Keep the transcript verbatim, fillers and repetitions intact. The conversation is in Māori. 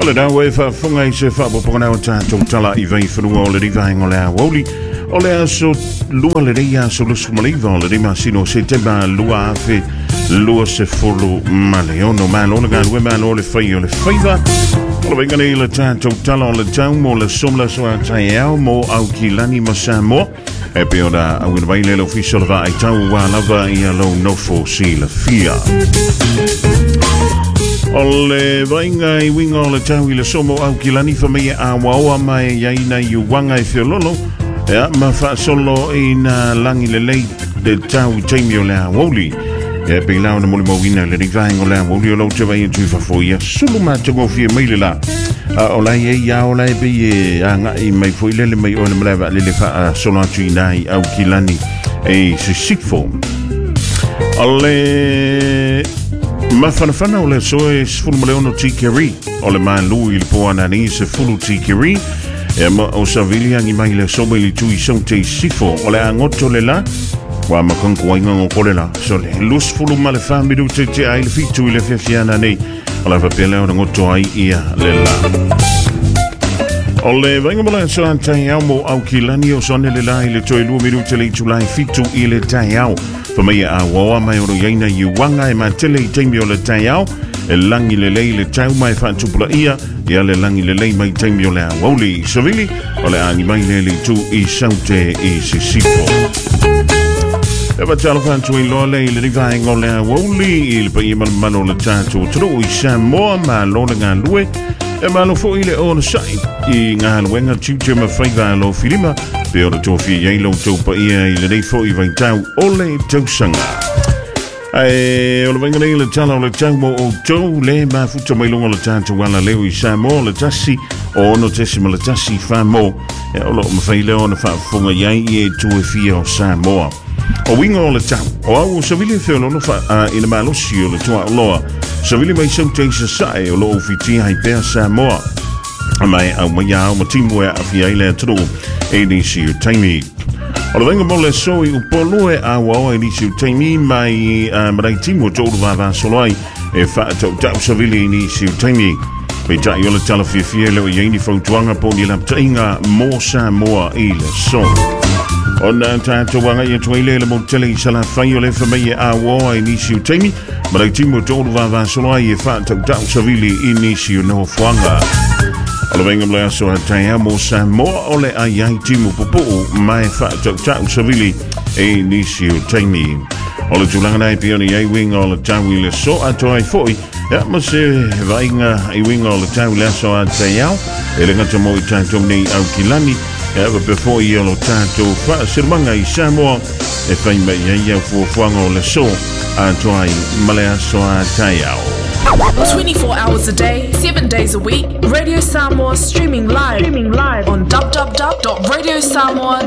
Ole da we fa funga I se fa popona o tatou tala I vai whanua o le riva ingo le awauli. O le aso lua le reia so lusu maliva o le rima sino se te ma lua afe lua se fulu maleono malona ga lue malo le fai o le faiva. O le wengane le tatou tala o le tau mo le somla so a tai au mo au ki lani ma Samoa. E pe ora au ina vai le lo fiso le va ai tau wa lava I alo nofo si la fia. O le vainga I winga o le tau I le somo au ki lani fa mea a waoa mai iaina I uwanga I whiololo. Ea ma fa solo I na langi le lei de tau taimi o le awoli. E pe lao na moli mawina le rivaing o le awoli o lau te vai tu fa foia. Sulu ma te ngofia meile la. O lai e ia o lai pe e a ngai mai foi lele mai o le mlewa lele fa solo atu I nai au ki lani e se sikfo. O le... Ma whanawhana o le soe sefulu ma leono tikeri o le maa lui le poana ni sefulu tikeri e ma o savili angi mai le sobe li tui song te sifo o le angoto le la wa makanku wa ingango kore la so le lus fulu ma le whamiru te te ai le fitu I le whiawhiana nei o le whapele o le ngoto ai ia le la o le vaingamala so an tai au mo au ki lani o sone le la I le toi lua miru te le itulai fitu I le tai au Pamaya a wawa mai oro yaina I wanga e matele I taimi o le tai au e langi le lei le tau mai whaatupula ia ia le langi le lei mai taimi o le awauli I savili o le angi mai le li tu I saute I se sifo. E wa tala whantu I loa lei le rivaing o le awauli I le pa I malamano le tātou tru I Samoa ma lo le ngā lue e malo fo I le o na sai I ngā luenga tiutia ma whaiva alo whirima pe ora tofi iei lau tau pa ia I le rei fo I vai tau o le tausanga. Ai, o le vainga nei le tala o le tau mo o tau le mafuta mai longa le tātou wala leo I Samoa le tasi o ono tesi ma le tasi whamo e o lo mawhai leo na whaafunga iei I e tue fia o Samoa. O winga o le tau, o au o savili feo lono wha I le malosi o le tua o loa, savili mai sau teisa sae o lo o fiti hai pēr Samoa. A mai au mai au ma timu e awhi ai le aturu e nisi o taimi. O le venga mo le so I upolo e a wao e nisi o taimi mai marai timu o tōru vava soloai e wha tau tau savili e nisi o taimi. Pei tai o le tala fia fia leo I eini fautuanga po ni lam tainga mo Samoa I le so. O na tātou wanga I atua I le mo tele I sala whai o le whamai a wao e nisi o taimi marai timu o tōru vava soloai e wha tau tau savili I nisi o no whanga. O le venga mlea so a tai a mo Samoa o le ai ai timu popo mai wha tau tau savili e nisi o taimi. O le tūlanga nei pioni ai winga o le tau I le so a toi foi e ma se vainga I winga o le tau le so a tai au e le ngata mo I tātou nei au ki lani e awa befo I alo tātou wha sirmanga I Samoa e whai mai ai au fuafuanga o le so a toi malea so a tai au. twenty-four hours a day, seven days a week. Radio Samoa streaming live, streaming live on w w w dot radio samoa